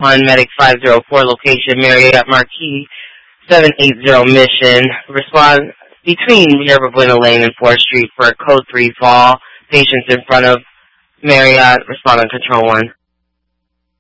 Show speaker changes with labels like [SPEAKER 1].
[SPEAKER 1] on Medic 504 location, Marriott Marquis 780 Mission. Respond between Yerba Buena Lane and 4th Street for a code 3 fall. Patients in front of Marriott. Respond on control 1.